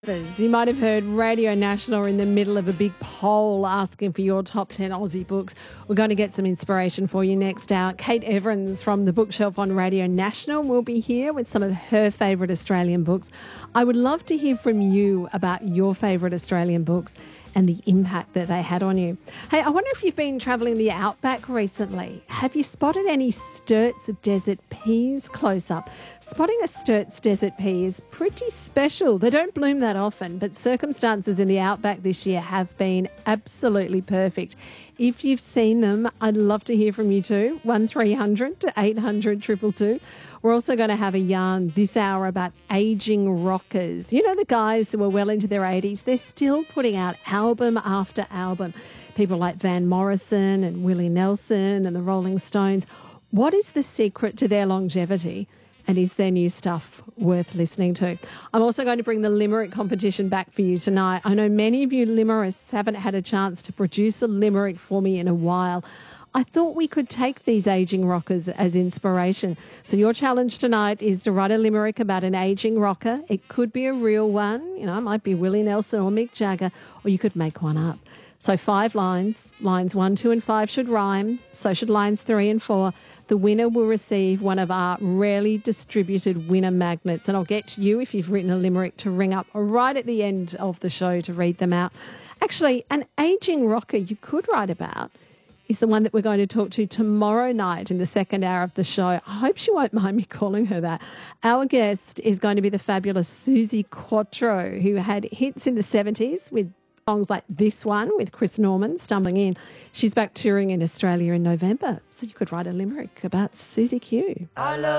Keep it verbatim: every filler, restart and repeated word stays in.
You might have heard Radio National are in the middle of a big poll asking for your top ten Aussie books. We're going to get some inspiration for you next hour. Kate Evans from the Bookshelf on Radio National will be here with some of her favourite Australian books. I would love to hear from you about your favourite Australian books and the impact that they had on you. Hey, I wonder if you've been travelling the outback recently. Have you spotted any Sturt's desert peas close up? Spotting a Sturt's desert pea is pretty special. They don't bloom that often, but circumstances in the outback this year have been absolutely perfect. If you've seen them, I'd love to hear from you too. one three hundred to eight hundred two two two. We're also going to have a yarn this hour about ageing rockers. You know, the guys who are well into their eighties, they're still putting out album after album. People like Van Morrison and Willie Nelson and the Rolling Stones. What is the secret to their longevity? And is their new stuff worth listening to? I'm also going to bring the limerick competition back for you tonight. I know many of you limericks haven't had a chance to produce a limerick for me in a while. I thought we could take these ageing rockers as inspiration. So your challenge tonight is to write a limerick about an ageing rocker. It could be a real one. You know, it might be Willie Nelson or Mick Jagger, or you could make one up. So five lines. Lines one, two and five should rhyme. So should lines three and four. The winner will receive one of our rarely distributed winner magnets. And I'll get to you, if you've written a limerick, to ring up right at the end of the show to read them out. Actually, an ageing rocker you could write about is the one that we're going to talk to tomorrow night in the second hour of the show. I hope she won't mind me calling her that. Our guest is going to be the fabulous Suzi Quatro, who had hits in the seventies with songs like this one with Chris Norman, Stumbling In. She's back touring in Australia in November, so you could write a limerick about Suzi Q. I love